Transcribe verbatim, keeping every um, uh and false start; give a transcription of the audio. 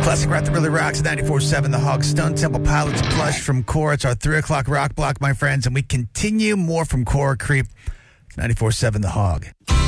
Classic rock that really rocks at ninety-four seven The Hog. Stone Temple Pilots Plush from Core. It's our three o'clock rock block, my friends, and we continue more from Core Creep. It's ninety-four seven The Hog.